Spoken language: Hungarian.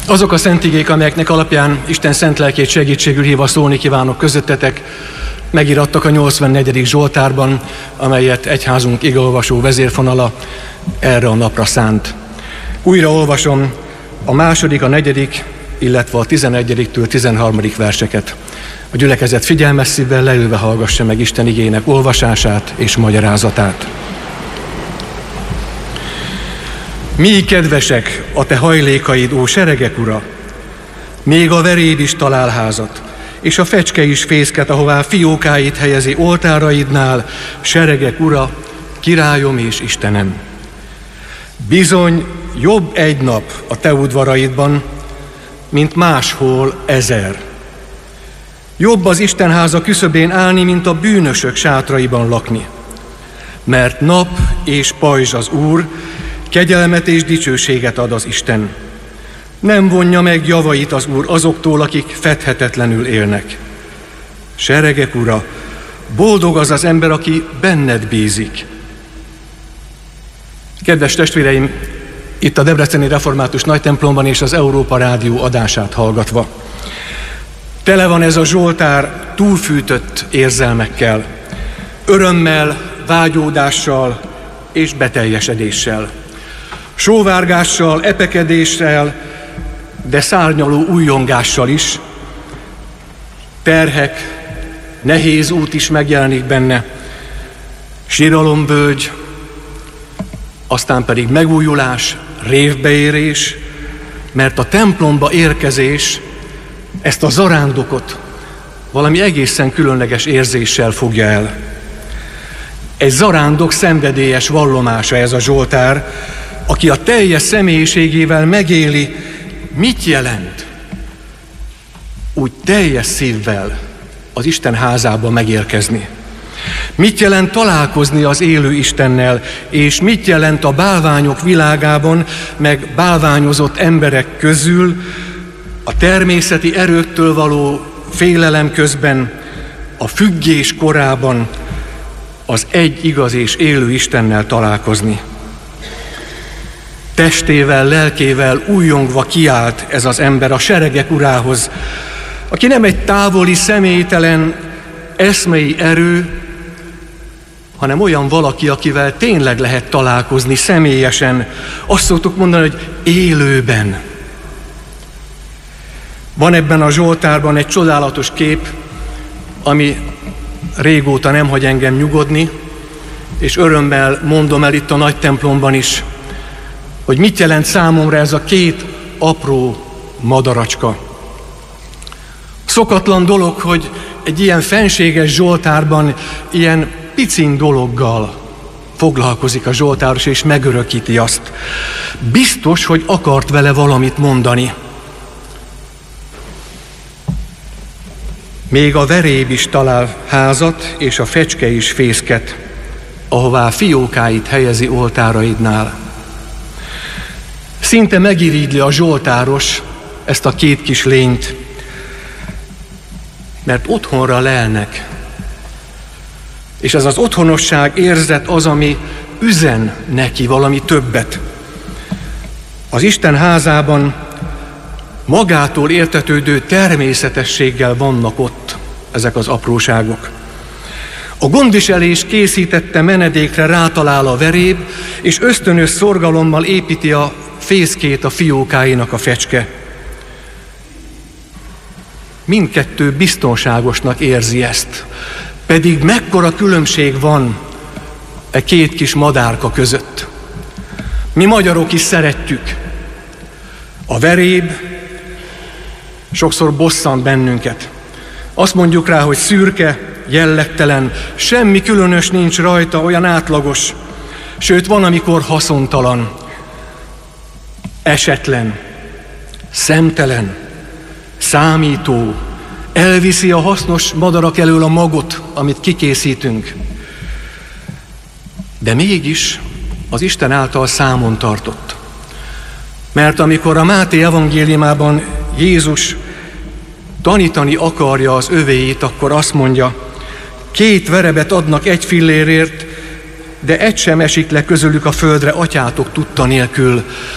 Azok a szent igék, amelyeknek alapján Isten szent lelkét segítségül hívva szólni kívánok közöttetek, megirattak a 84. Zsoltárban, amelyet egyházunk igeolvasó vezérfonala erre a napra szánt. Újra olvasom a 2., a 4., illetve a 11-től 13. verseket. A gyülekezet figyelmes szívvel leülve hallgassa meg Isten igének olvasását és magyarázatát. Mi kedvesek a te hajlékaid, ó seregek ura! Még a veréb is talál házat, és a fecske is fészket, ahová fiókáit helyezi oltáraidnál, seregek ura, királyom és Istenem. Bizony jobb egy nap a te udvaraidban, mint máshol 1000. Jobb az Istenháza küszöbén állni, mint a bűnösök sátraiban lakni. Mert nap és pajzs az Úr, kegyelmet és dicsőséget ad az Isten. Nem vonja meg javait az Úr azoktól, akik fedhetetlenül élnek. Seregek ura, boldog az az ember, aki benned bízik. Kedves testvéreim, itt a Debreceni Református Nagytemplomban és az Európa Rádió adását hallgatva. Tele van ez a zsoltár túlfűtött érzelmekkel, örömmel, vágyódással és beteljesedéssel, sóvárgással, epekedéssel, de szárnyaló újjongással is. Terhek, nehéz út is megjelenik benne, síralombölgy, aztán pedig megújulás, révbeérés, mert a templomba érkezés ezt a zarándokot valami egészen különleges érzéssel fogja el. Egy zarándok szenvedélyes vallomása ez a zsoltár, aki a teljes személyiségével megéli, mit jelent úgy teljes szívvel az Isten házába megérkezni. Mit jelent találkozni az élő Istennel, és mit jelent a bálványok világában, meg bálványozott emberek közül, a természeti erőktől való félelem közben, a függés korában az egy igaz és élő Istennel találkozni. Testével, lelkével újjongva kiált ez az ember a seregek urához, aki nem egy távoli, személytelen eszmei erő, hanem olyan valaki, akivel tényleg lehet találkozni személyesen. Azt szoktuk mondani, hogy élőben. Van ebben a zsoltárban egy csodálatos kép, ami régóta nem hagy engem nyugodni, és örömmel mondom el itt a nagy templomban is, hogy mit jelent számomra ez a 2 apró madaracska. Szokatlan dolog, hogy egy ilyen fenséges zsoltárban ilyen picin dologgal foglalkozik a zsoltáros, és megörökíti azt. Biztos, hogy akart vele valamit mondani. Még a veréb is talál házat, és a fecske is fészket, ahová fiókáit helyezi oltáraidnál. Szinte megirigyli a zsoltáros ezt a 2 kis lényt, mert otthonra lelnek. És ez az otthonosság érzet az, ami üzen neki valami többet. Az Isten házában magától értetődő természetességgel vannak ott ezek az apróságok. A gondviselés készítette menedékre rátalál a veréb, és ösztönös szorgalommal építi a fészkét a fiókáinak a fecske. Mindkettő biztonságosnak érzi ezt, pedig mekkora különbség van e 2 kis madárka között. Mi magyarok is szeretjük. A veréb sokszor bosszant bennünket. Azt mondjuk rá, hogy szürke, jellegtelen, semmi különös nincs rajta, olyan átlagos, sőt van, amikor haszontalan, esetlen, szemtelen, számító, elviszi a hasznos madarak elől a magot, amit kikészítünk. De mégis az Isten által számon tartott. Mert amikor a Máté evangéliumában Jézus tanítani akarja az övéit, akkor azt mondja, 2 verebet adnak 1 fillérért, de egy sem esik le közülük a földre atyátok tudta nélkül.